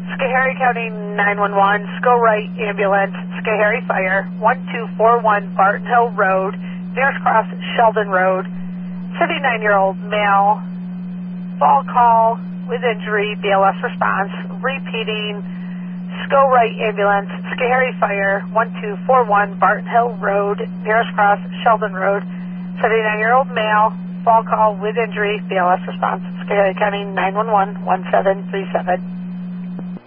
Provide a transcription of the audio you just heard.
Schoharie County 911, SCO Right Ambulance, Schoharie Fire, 1241 Barton Hill Road, nearest cross Sheldon Road, 79-year-old male, fall call with injury, BLS response, repeating, SCO Right Ambulance, Schoharie Fire, 1241 Barton Hill Road, nearest cross Sheldon Road, 79-year-old male, fall call with injury, BLS response, Schoharie County 911, 1737.